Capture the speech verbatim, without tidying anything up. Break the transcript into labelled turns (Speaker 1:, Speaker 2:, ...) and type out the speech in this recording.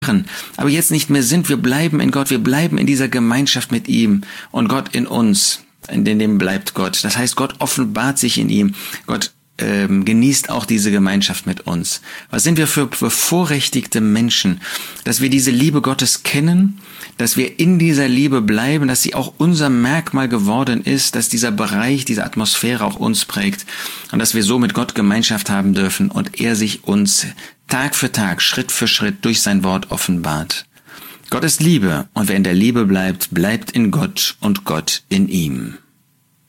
Speaker 1: aber jetzt nicht mehr sind. Wir bleiben in Gott, wir bleiben in dieser Gemeinschaft mit ihm und Gott in uns. In dem bleibt Gott. Das heißt, Gott offenbart sich in ihm. Gott ähm, genießt auch diese Gemeinschaft mit uns. Was sind wir für bevorrechtigte Menschen, dass wir diese Liebe Gottes kennen, dass wir in dieser Liebe bleiben, dass sie auch unser Merkmal geworden ist, dass dieser Bereich, diese Atmosphäre auch uns prägt und dass wir so mit Gott Gemeinschaft haben dürfen und er sich uns Tag für Tag, Schritt für Schritt durch sein Wort offenbart. Gott ist Liebe und wer in der Liebe bleibt, bleibt in Gott und Gott in ihm.